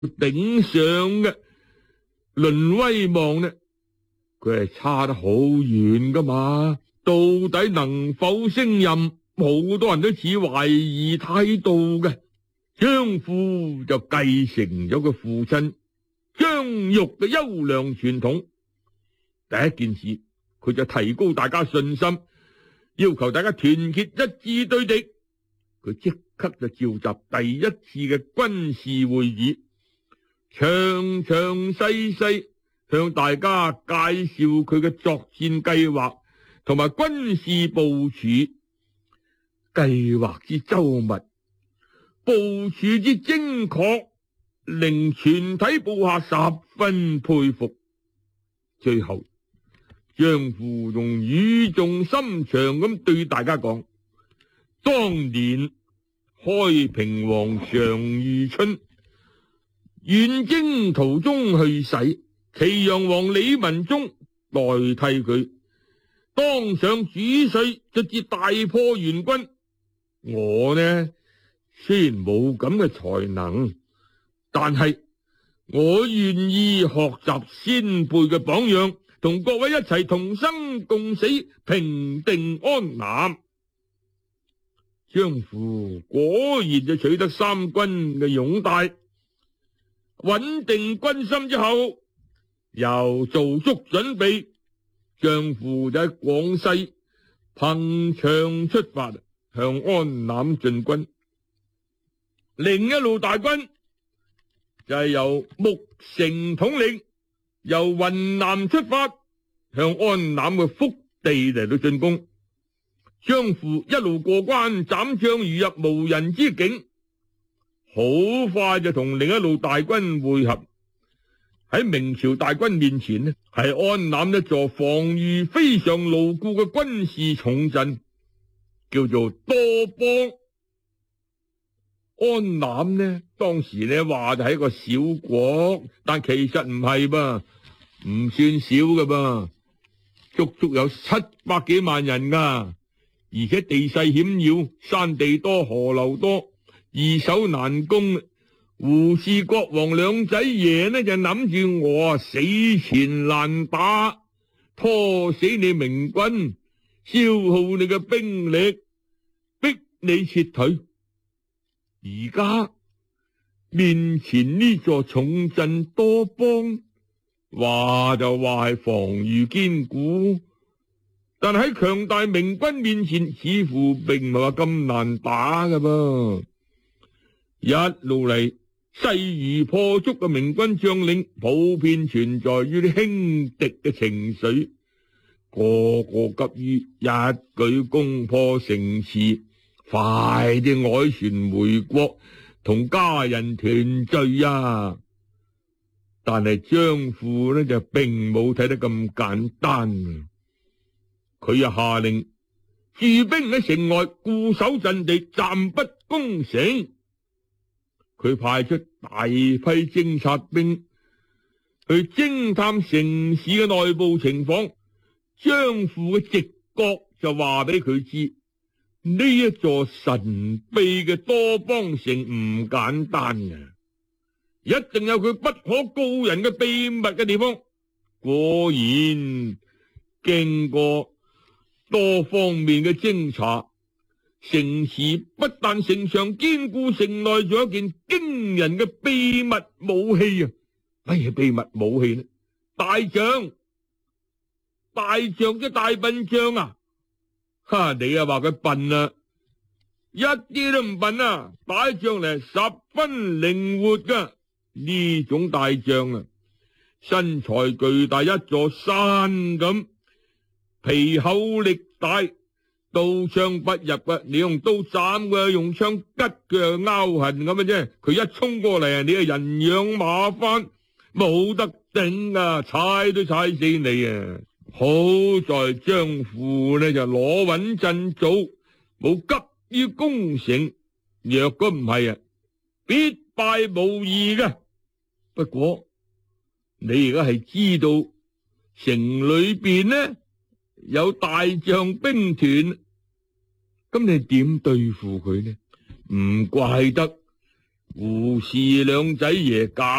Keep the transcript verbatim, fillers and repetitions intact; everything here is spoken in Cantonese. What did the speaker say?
頂上嘅，論威望呢，佢係差得好遠噶嘛。到底能否升任，好多人都似懷疑態度嘅。張富就繼承咗佢父親張玉嘅優良傳統，第一件事佢就提高大家信心，要求大家團結一致對敵。佢即刻就召集第一次嘅軍事會議，詳詳細細向大家介紹佢嘅作戰計劃同埋軍事部署，計劃之周密，部署之精確，令全體部下十分佩服。最後，張富用語重心長咁對大家講：當年開平王常遇春遠征途中去世，祁陽王李文忠代替佢當上主帥，直至大破元軍。我呢，雖然冇咁嘅才能，但係我願意學習先輩嘅榜樣，同各位一齊同生共死，平定安南。張富果然就取得三軍嘅擁戴，穩定軍心之後，又做足準備，張富就喺廣西憑祥出發，向安南進軍。另一路大軍就係由穆成統領，由雲南出發，向安南嘅腹地嚟到進攻。張富一路過關斬將如入無人之境，好快就同另一路大軍會合。喺明朝大軍面前呢，係安南一座防禦非常牢固嘅軍事重鎮，叫做多邦。安南呢，當時呢話就係一個小國，但其實唔係噃，唔算少㗎噃，足足有七百幾萬人噶。而且地勢險要，山地多，河流多，易守難攻。胡氏國王兩仔爺呢就諗住我啊死纏爛打，拖死你明軍，消耗你嘅兵力，逼你撤退。而家面前呢座重鎮多邦，話就話係防禦堅固，但喺強大明軍面前，似乎並唔係話咁難打㗎噃。一路嚟勢如破竹嘅明軍將領，普遍存在於啲輕敵嘅情緒，個個急於一舉攻破城池，快啲凱旋回國，同家人團聚啊！但係張富呢就並冇睇得咁簡單。佢又下令駐兵喺城外固守陣地，暫不攻城。佢派出大批偵察兵去偵探城市嘅內部情況。張富嘅直覺就話俾佢知，呢一座神秘嘅多邦城唔簡單嘅，一定有佢不可告人嘅秘密嘅地方。果然，經過多方面嘅偵查，城池不但城牆堅固，城內仲有一件驚人嘅秘密武器啊！乜嘢秘密武器呢？大象，大象嘅大笨象啊！哈，你啊話佢笨啊，一啲都唔笨啊！打仗嚟十分靈活噶，呢種大象啊，身材巨大，一座山咁，皮厚力大，刀槍不入啊！你用刀斬佢，用槍拮佢，拗痕咁嘅啫。佢一衝過嚟啊，你係人仰馬翻，冇得頂啊！踩都踩死你啊！好在張富呢就攞穩陣做，冇急於攻城。若果唔係啊，必敗無疑嘅。不過你而家係知道城裏邊呢有大象兵團，咁你點對付佢呢？唔怪得胡氏兩仔爺搞